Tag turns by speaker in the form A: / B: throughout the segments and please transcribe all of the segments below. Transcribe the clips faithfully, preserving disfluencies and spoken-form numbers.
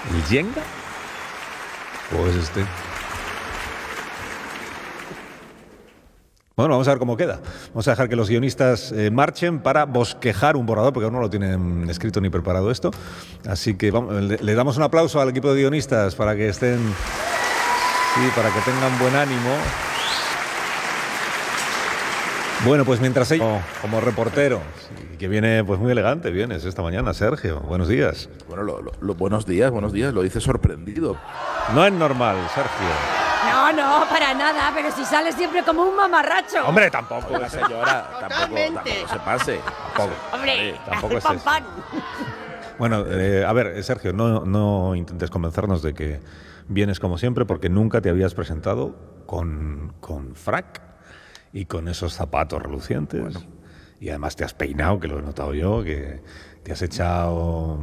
A: ¿El Jenga? ¿O es este? Bueno, vamos a ver cómo queda. Vamos a dejar que los guionistas eh, marchen para bosquejar un borrador, porque aún no lo tienen escrito ni preparado esto. Así que vamos, le, le damos un aplauso al equipo de guionistas para que estén, sí, para que tengan buen ánimo. Bueno, pues mientras ellos, como, como reportero, sí, que viene pues muy elegante, vienes esta mañana, Sergio. Buenos días.
B: Bueno, lo, lo, lo, buenos días, buenos días, lo dice sorprendido.
A: No es normal, Sergio.
C: No, no, para nada, pero si sales siempre como un mamarracho.
A: Hombre, tampoco.
B: La señora, tampoco, tampoco se pase. Tampoco.
C: Hombre,
A: eh, tampoco es
C: pan,
A: eso.
C: pan.
A: Bueno, eh, a ver, Sergio, no, no intentes convencernos de que vienes como siempre, porque nunca te habías presentado con, con frac y con esos zapatos relucientes. Bueno. Y además te has peinado, que lo he notado yo, que te has echado...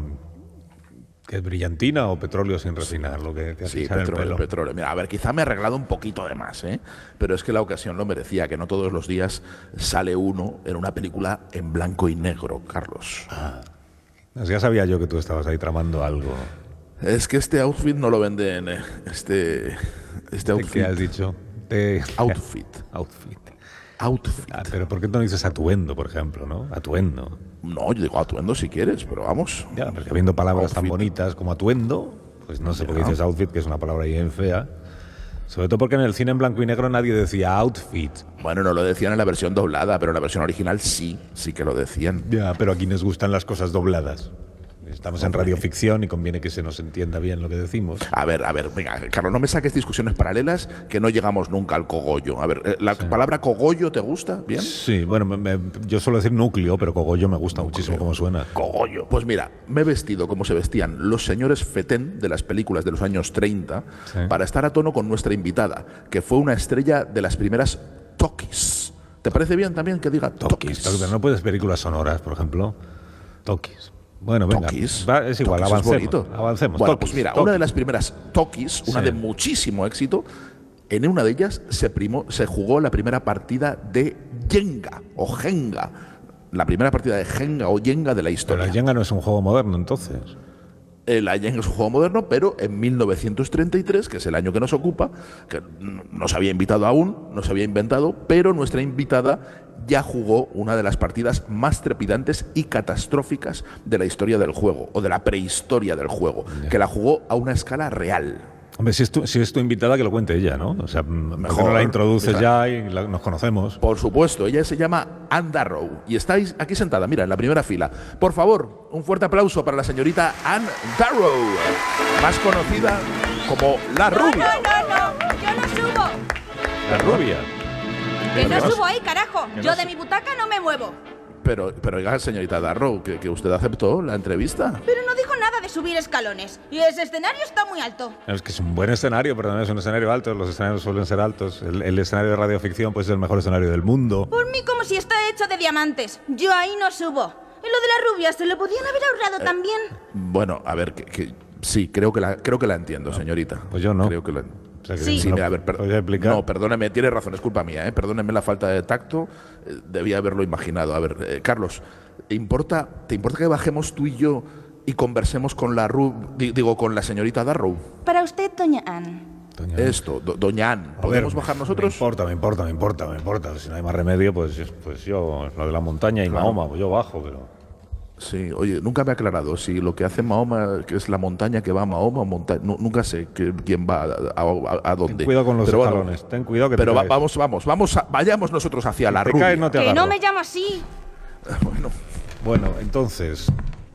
A: ¿Qué es brillantina o petróleo sin refinar? Lo que te has
B: sí,
A: echado en el
B: petróleo,
A: pelo.
B: petróleo. Mira, a ver, quizá me he arreglado un poquito de más, ¿eh? Pero es que la ocasión lo merecía, que no todos los días sale uno en una película en blanco y negro, Carlos.
A: Ah. Ya sabía yo que tú estabas ahí tramando algo.
B: Es que este outfit no lo venden, eh, este, este outfit.
A: ¿Qué has dicho? Te...
B: Outfit.
A: Outfit.
B: Outfit.
A: Ah, pero ¿por qué no dices atuendo, por ejemplo, no? Atuendo.
B: No, yo digo atuendo si quieres, pero vamos.
A: Ya, porque habiendo palabras
B: outfit.
A: tan bonitas como atuendo, pues no sé
B: Ya.
A: por qué dices outfit, que es una palabra bien fea. Sobre todo porque en el cine en blanco y negro nadie decía outfit.
B: Bueno, no lo decían en la versión doblada, pero en la versión original sí, sí que lo decían.
A: Ya, pero aquí nos gustan las cosas dobladas. Estamos en radioficción y conviene que se nos entienda bien lo que decimos.
B: A ver, a ver, venga, Carlos, no me saques discusiones paralelas que no llegamos nunca al cogollo. A ver, ¿la sí. palabra cogollo te gusta? ¿Bien?
A: Sí, bueno, me, me, yo suelo decir núcleo, pero cogollo me gusta núcleo. muchísimo como suena.
B: Cogollo. Pues mira, me he vestido como se vestían los señores Fetén de las películas de los años treinta sí. para estar a tono con nuestra invitada, que fue una estrella de las primeras Tokis. ¿Te parece bien también que diga Tokis?
A: Tokis. No puedes películas sonoras, por ejemplo. Tokis. Bueno, venga, va, es igual,
B: Tokis
A: avancemos.
B: Es
A: avancemos.
B: Bueno,
A: Tokis,
B: pues mira,
A: Tokis.
B: una de las primeras Tokis, una
A: sí.
B: de muchísimo éxito, en una de ellas se, primó, se jugó la primera partida de Jenga o Jenga. La primera partida de Jenga o Jenga de la historia.
A: Pero la Jenga no es un juego moderno, entonces.
B: Eh, la Jenga es un juego moderno, pero en mil novecientos treinta y tres, que es el año que nos ocupa, que no se había invitado aún, no se había inventado, pero nuestra invitada ya jugó una de las partidas más trepidantes y catastróficas de la historia del juego, o de la prehistoria del juego, yeah. que la jugó a una escala real.
A: Hombre, si es, tu, si es tu invitada, que lo cuente ella, ¿no? O sea, mejor no la introduces ya y la, nos conocemos.
B: Por supuesto, ella se llama Anne Darrow y está aquí sentada, mira, en la primera fila. Por favor, un fuerte aplauso para la señorita Anne Darrow, más conocida como La Rubia.
C: No, no, no, no, yo no subo.
A: La Rubia.
C: Que no subo ahí, carajo. Yo de mi butaca no me muevo.
B: Pero, pero oiga, señorita Darrow, que, que usted aceptó la entrevista.
C: Pero no dijo nada de subir escalones. Y ese escenario está muy alto.
A: Es que es un buen escenario, pero no es un escenario alto. Los escenarios suelen ser altos. El, el escenario de radioficción pues, es el mejor escenario del mundo.
C: Por mí como si está hecho de diamantes. Yo ahí no subo. Y lo de la rubia, ¿se lo podían haber ahorrado eh, también?
B: Bueno, a ver, que, que, sí, creo que, la, creo que la entiendo, señorita.
A: Pues yo no.
B: Creo que la
A: O sea, que
C: sí,
A: sí
B: mira, a ver, per
A: explicar?
B: No, perdóneme, tiene razón, es culpa mía, ¿eh? Perdóneme la falta de tacto, eh, debía haberlo imaginado. A ver, eh, Carlos, ¿te importa, ¿te importa que bajemos tú y yo y conversemos con la Ru digo, con la señorita Darrow?
C: Para usted, doña Anne.
B: Doña Esto, do doña Anne, ¿podemos ver, bajar nosotros?
A: Me importa, me importa, me importa, me importa. Si no hay más remedio, pues, pues yo, lo de la montaña y claro. Mahoma, pues yo bajo, pero...
B: Sí, oye, nunca me ha aclarado si lo que hace Mahoma, que es la montaña que va a Mahoma, monta no, nunca sé que, quién va a, a, a dónde.
A: Ten cuidado con los
B: pero
A: escalones,
B: bueno,
A: ten cuidado que
B: Pero
A: te
B: va,
A: caes.
B: vamos, vamos, vamos, a, vayamos nosotros hacia
A: si
B: la
A: te
B: rubia.
A: Caes, no te
C: que
A: agarro.
C: no me llamo así.
B: Bueno.
A: Bueno, entonces,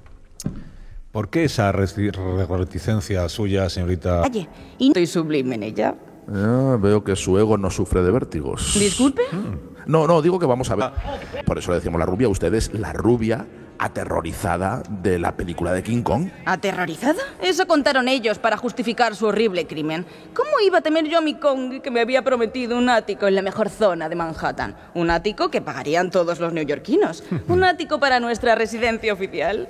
A: ¿por qué esa reticencia suya, señorita?
C: Oye, ¿y no estoy sublime en ella?
B: Ah, veo que su ego no sufre de vértigos.
C: ¿Disculpe?
B: No, no, digo que vamos a ver. Por eso le decimos la rubia. Usted es la rubia aterrorizada de la película de King Kong.
C: ¿Aterrorizada? Eso contaron ellos para justificar su horrible crimen. ¿Cómo iba a temer yo a mi Kong que me había prometido un ático en la mejor zona de Manhattan? Un ático que pagarían todos los neoyorquinos. Un ático para nuestra residencia oficial.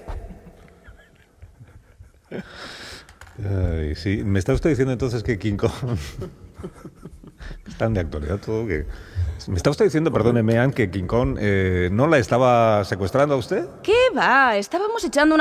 A: Ay, sí. ¿Me está usted diciendo entonces que King Kong... Están de actualidad todo que... ¿Me está usted diciendo, perdóneme, Anne, que King Kong eh, no la estaba secuestrando a usted?
C: ¿Qué va? Estábamos echando una...